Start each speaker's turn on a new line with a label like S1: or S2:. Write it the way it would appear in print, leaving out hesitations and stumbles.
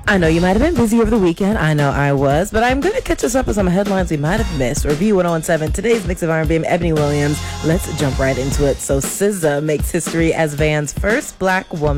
S1: I know you might have been busy over the weekend. I know I was. But I'm going to catch us up with some headlines we might have missed. Review 1017, today's mix of R&B, Ebony Williams. Let's jump right into it. So SZA makes history as Van's first black woman